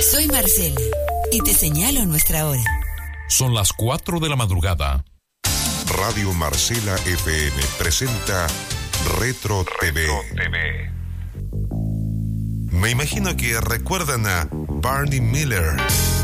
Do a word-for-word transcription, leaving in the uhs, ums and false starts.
Soy Marcela y te señalo nuestra hora. Son las cuatro de la madrugada. Radio Marcela F M presenta Retro T V. Retro T V. Me imagino que recuerdan a Barney Miller.